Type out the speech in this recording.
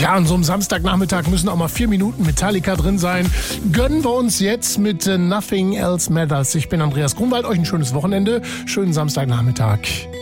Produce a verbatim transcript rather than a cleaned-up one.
Ja, an so einem Samstagnachmittag müssen auch mal vier Minuten Metallica drin sein. Gönnen wir uns jetzt mit Nothing Else Matters. Ich bin Andreas Grunwald, euch ein schönes Wochenende, schönen Samstagnachmittag.